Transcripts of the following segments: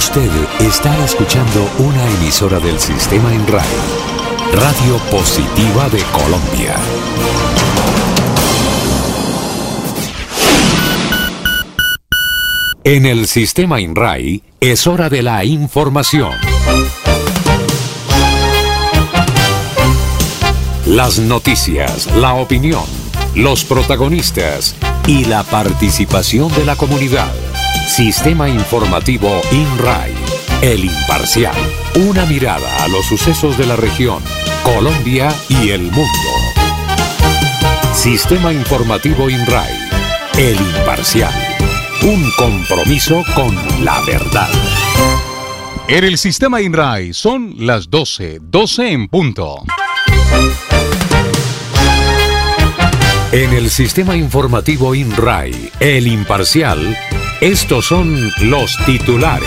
Usted está escuchando una emisora del Sistema INRAI, Radio Positiva de Colombia. En el Sistema INRAI es hora de la información. Las noticias, la opinión, los protagonistas y la participación de la comunidad. Sistema Informativo INRAI, el imparcial. Una mirada a los sucesos de la región, Colombia y el mundo. Sistema Informativo INRAI, el imparcial. Un compromiso con la verdad. En el Sistema INRAI son las 12 en punto. En el Sistema Informativo INRAI, el imparcial, estos son los titulares.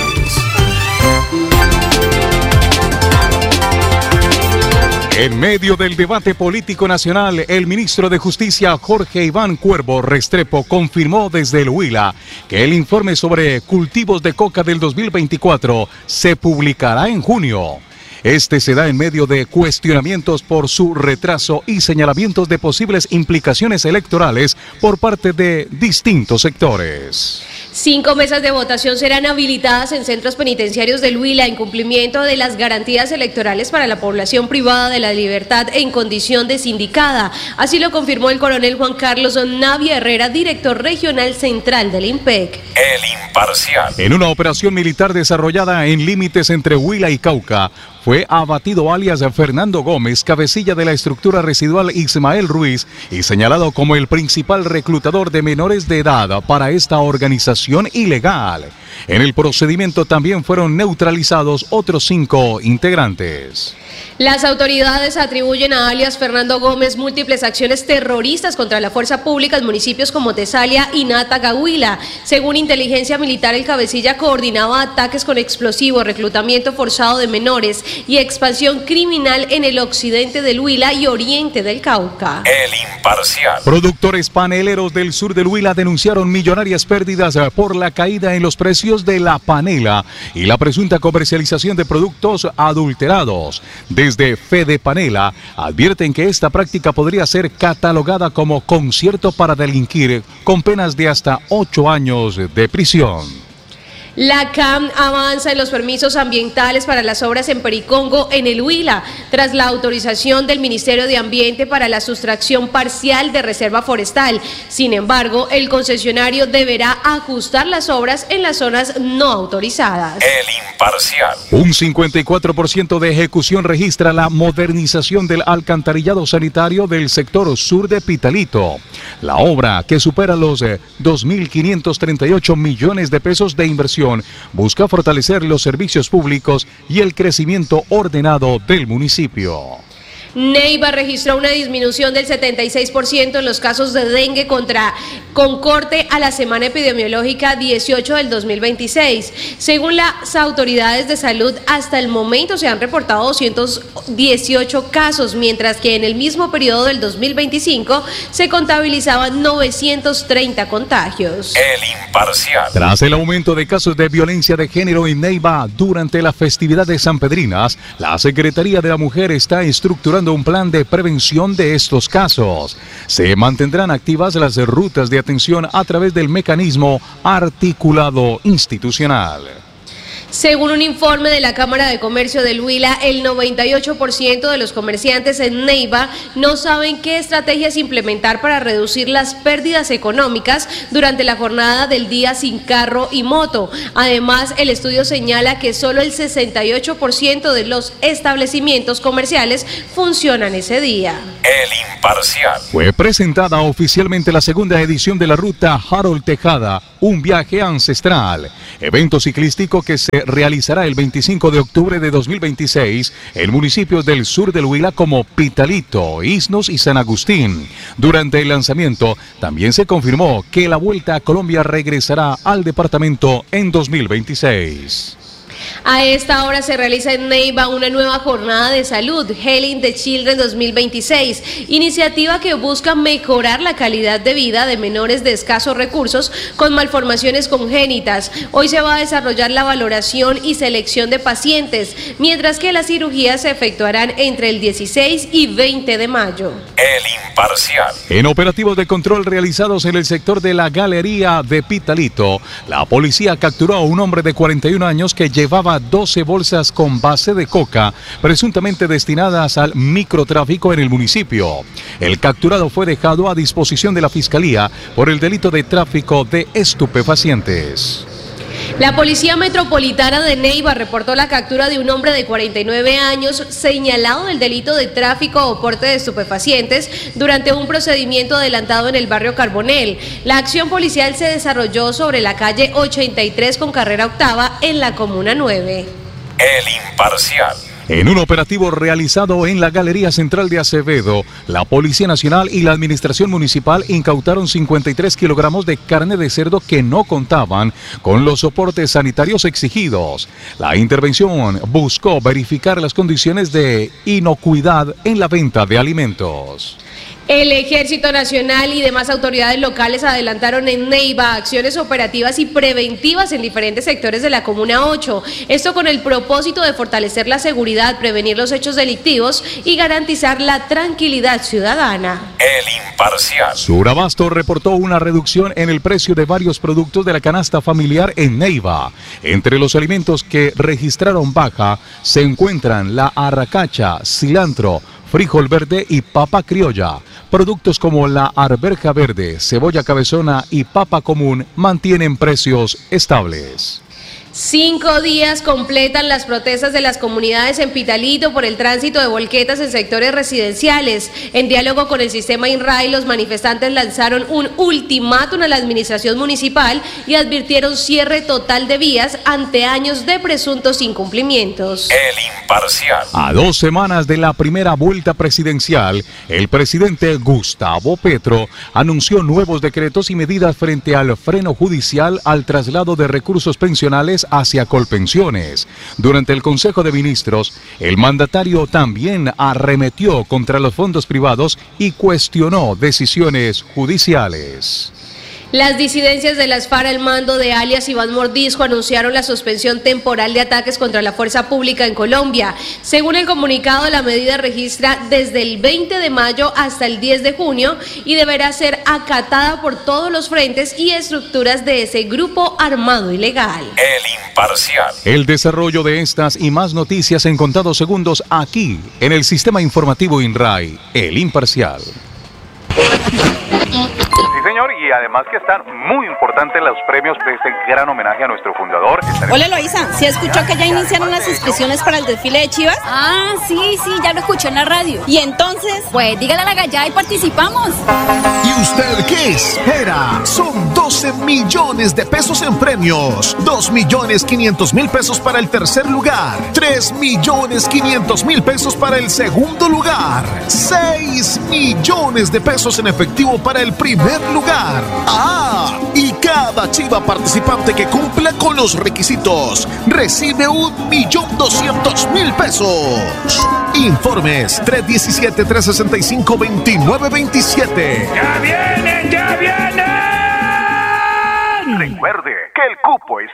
En medio del debate político nacional, el ministro de Justicia, Jorge Iván Cuervo Restrepo, confirmó desde el Huila que el informe sobre cultivos de coca del 2024 se publicará en junio. Este se da en medio de cuestionamientos por su retraso y señalamientos de posibles implicaciones electorales por parte de distintos sectores. 5 mesas de votación serán habilitadas en centros penitenciarios del Huila en cumplimiento de las garantías electorales para la población privada de la libertad en condición de sindicada. Así lo confirmó el coronel Juan Carlos Navia Herrera, director regional central del IMPEC. El imparcial. En una operación militar desarrollada en límites entre Huila y Cauca, fue abatido alias Fernando Gómez, cabecilla de la estructura residual Ismael Ruiz y señalado como el principal reclutador de menores de edad para esta organización ilegal. En el procedimiento también fueron neutralizados otros 5 integrantes. Las autoridades atribuyen a alias Fernando Gómez múltiples acciones terroristas contra la fuerza pública en municipios como Tesalia y Natagahuila. Según inteligencia militar, el cabecilla coordinaba ataques con explosivos, reclutamiento forzado de menores y expansión criminal en el occidente del Huila y oriente del Cauca. El imparcial. Productores paneleros del sur del Huila denunciaron millonarias pérdidas por la caída en los precios de la panela y la presunta comercialización de productos adulterados. Desde Fede Panela advierten que esta práctica podría ser catalogada como concierto para delinquir con penas de hasta 8 años de prisión. La CAM avanza en los permisos ambientales para las obras en Pericongo, en el Huila, tras la autorización del Ministerio de Ambiente para la sustracción parcial de reserva forestal. Sin embargo, el concesionario deberá ajustar las obras en las zonas no autorizadas. El imparcial. Un 54% de ejecución registra la modernización del alcantarillado sanitario del sector sur de Pitalito. La obra, que supera los 2.538 millones de pesos de inversión, busca fortalecer los servicios públicos y el crecimiento ordenado del municipio. Neiva registró una disminución del 76% en los casos de dengue con corte a la semana epidemiológica 18 del 2026. Según las autoridades de salud, hasta el momento se han reportado 218 casos, mientras que en el mismo periodo del 2025 se contabilizaban 930 contagios. El imparcial. Tras el aumento de casos de violencia de género en Neiva durante la festividad de Sanpedrinas, la Secretaría de la Mujer está estructurando un plan de prevención de estos casos. Se mantendrán activas las rutas de atención a través del mecanismo articulado institucional. Según un informe de la Cámara de Comercio del Huila, el 98% de los comerciantes en Neiva no saben qué estrategias implementar para reducir las pérdidas económicas durante la jornada del día sin carro y moto. Además, el estudio señala que solo el 68% de los establecimientos comerciales funcionan ese día. El imparcial. Fue presentada oficialmente la segunda edición de la ruta Harold Tejada, un viaje ancestral, evento ciclístico que se realizará el 25 de octubre de 2026 en municipios del sur del Huila como Pitalito, Isnos y San Agustín. Durante el lanzamiento también se confirmó que la Vuelta a Colombia regresará al departamento en 2026. A esta hora se realiza en Neiva una nueva jornada de salud, Healing the Children 2026, iniciativa que busca mejorar la calidad de vida de menores de escasos recursos con malformaciones congénitas. Hoy se va a desarrollar la valoración y selección de pacientes, mientras que las cirugías se efectuarán entre el 16 y 20 de mayo. El Imparcial. En operativos de control realizados en el sector de la Galería de Pitalito, la policía capturó a un hombre de 41 años que llevaba 12 bolsas con base de coca, presuntamente destinadas al microtráfico en el municipio. El capturado fue dejado a disposición de la Fiscalía por el delito de tráfico de estupefacientes. La Policía Metropolitana de Neiva reportó la captura de un hombre de 49 años señalado del delito de tráfico o porte de estupefacientes durante un procedimiento adelantado en el barrio Carbonel. La acción policial se desarrolló sobre la calle 83 con carrera octava en la Comuna 9. El Imparcial. En un operativo realizado en la Galería Central de Acevedo, la Policía Nacional y la Administración Municipal incautaron 53 kilogramos de carne de cerdo que no contaban con los soportes sanitarios exigidos. La intervención buscó verificar las condiciones de inocuidad en la venta de alimentos. El Ejército Nacional y demás autoridades locales adelantaron en Neiva acciones operativas y preventivas en diferentes sectores de la Comuna 8. Esto con el propósito de fortalecer la seguridad, prevenir los hechos delictivos y garantizar la tranquilidad ciudadana. El Imparcial. Surabasto reportó una reducción en el precio de varios productos de la canasta familiar en Neiva. Entre los alimentos que registraron baja se encuentran la arracacha, cilantro, frijol verde y papa criolla. Productos como la arveja verde, cebolla cabezona y papa común mantienen precios estables. 5 días completan las protestas de las comunidades en Pitalito por el tránsito de volquetas en sectores residenciales. En diálogo con el sistema INRAI, los manifestantes lanzaron un ultimátum a la administración municipal y advirtieron cierre total de vías ante años de presuntos incumplimientos. El Imparcial. A 2 semanas de la primera vuelta presidencial, el presidente Gustavo Petro anunció nuevos decretos y medidas frente al freno judicial al traslado de recursos pensionales hacia Colpensiones. Durante el Consejo de Ministros, el mandatario también arremetió contra los fondos privados y cuestionó decisiones judiciales. Las disidencias de las FARC al mando de alias Iván Mordisco anunciaron la suspensión temporal de ataques contra la fuerza pública en Colombia. Según el comunicado, la medida registra desde el 20 de mayo hasta el 10 de junio y deberá ser acatada por todos los frentes y estructuras de ese grupo armado ilegal. El Imparcial. El desarrollo de estas y más noticias en contados segundos aquí, en el Sistema Informativo INRAI, El Imparcial. Sí, señor, y además que están muy importantes los premios de este gran homenaje a nuestro fundador. Hola, Eloísa, ¿sí escuchó que ya iniciaron las inscripciones para el desfile de Chivas? Ah, sí, ya lo escuché en la radio. ¿Y entonces? Pues dígale a la gallada y participamos. ¿Y usted qué espera? Son 12 millones de pesos en premios, 2.500.000 pesos para el tercer lugar, 3.500.000 pesos para el segundo lugar, 6 millones de pesos en efectivo para el primer lugar. ¡Ah! Y cada chiva participante que cumpla con los requisitos recibe 1.200.000 pesos. Informes 317-365-2927. ¡Ya vienen! Recuerde que el cupo es